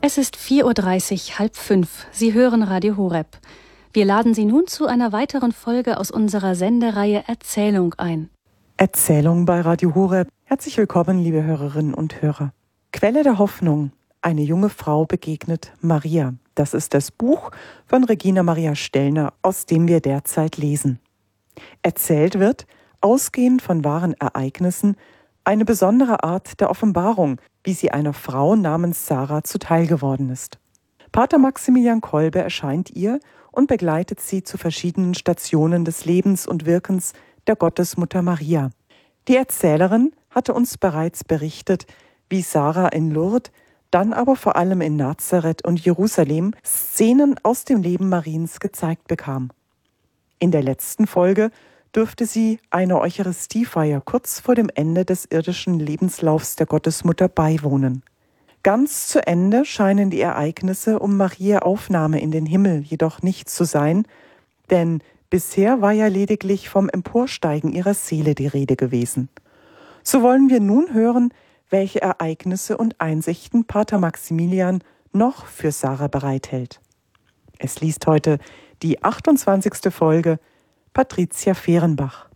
Es ist 4:30 Uhr, 4:30. Sie hören Radio Horeb. Wir laden Sie nun zu einer weiteren Folge aus unserer Sendereihe Erzählung ein. Erzählung bei Radio Horeb. Herzlich willkommen, liebe Hörerinnen und Hörer. Quelle der Hoffnung. Eine junge Frau begegnet Maria. Das ist das Buch von Regina Maria Stellner, aus dem wir derzeit lesen. Erzählt wird, ausgehend von wahren Ereignissen, eine besondere Art der Offenbarung, wie sie einer Frau namens Sarah zuteil geworden ist. Pater Maximilian Kolbe erscheint ihr und begleitet sie zu verschiedenen Stationen des Lebens und Wirkens der Gottesmutter Maria. Die Erzählerin hatte uns bereits berichtet, wie Sarah in Lourdes, dann aber vor allem in Nazareth und Jerusalem Szenen aus dem Leben Mariens gezeigt bekam. In der letzten Folge dürfte sie einer Eucharistiefeier kurz vor dem Ende des irdischen Lebenslaufs der Gottesmutter beiwohnen. Ganz zu Ende scheinen die Ereignisse um Mariä Aufnahme in den Himmel jedoch nicht zu sein, denn bisher war ja lediglich vom Emporsteigen ihrer Seele die Rede gewesen. So wollen wir nun hören, welche Ereignisse und Einsichten Pater Maximilian noch für Sarah bereithält. Es liest heute die 28. Folge Patricia Fehrenbach.